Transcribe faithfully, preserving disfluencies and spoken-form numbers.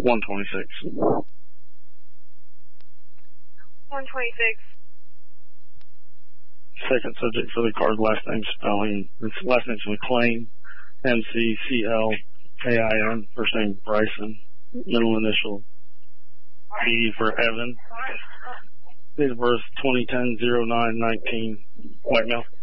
one twenty-six. one twenty-six. Second subject for the card, last name spelling. His last name's McClain, M C C L A I N. First name Bryson. Middle initial E for Evan. Date of birth twenty ten oh nine nineteen. White male.